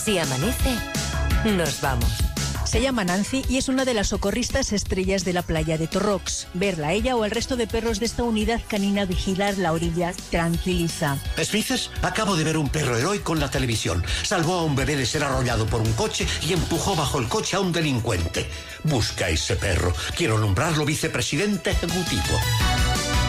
Si amanece, nos vamos. Se llama Nancy y es una de las socorristas estrellas de la playa de Torrox. Verla a ella o al resto de perros de esta unidad canina vigilar la orilla tranquiliza. Smithers, acabo de ver un perro heroico en la televisión. Salvó a un bebé de ser arrollado por un coche y empujó bajo el coche a un delincuente. Busca a ese perro. Quiero nombrarlo vicepresidente ejecutivo.